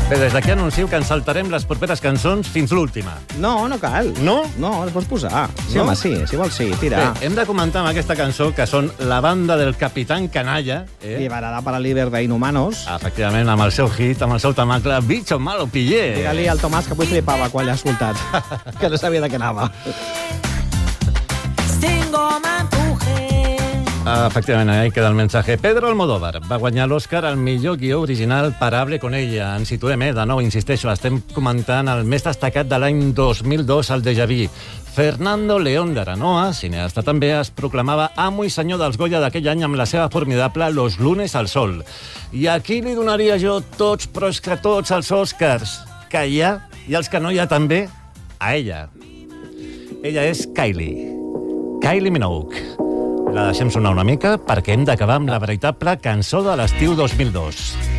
Bé, des d'aquí anuncio que ens saltarem les properes cançons fins l'última. No, no cal. No? No, les pots posar. Sí, No? home, sí, si vols sí, tira. Bé, hem de comentar amb aquesta cançó que són la banda del Capitán Canalla. Liberada para líder de Inhumanos. Efectivament, amb el seu hit, amb el seu tamacle, Bicho malo pillé. Digue-li al Tomàs que avui flipava quan l'ha escoltat. Que no sabia de què anava. Efectivament, ahí queda el mensaje. Pedro Almodóvar va guanyar l'Oscar al millor guió original per Hable con ella. Ens situem, de nou, insisteixo, estem comentant el més destacat de l'any 2002, el Déjà Vu. Fernando León de Aranoa, cineasta també, es proclamava amo i senyor dels Goya d'aquell any amb la seva formidable Los lunes al sol. I aquí li donaria jo tots, però és que tots els Oscars que hi ha, i els que no hi ha també, a ella. Ella és Kylie Minogue. La deixem sonar una mica perquè hem d'acabar amb la veritable cançó de l'estiu 2002.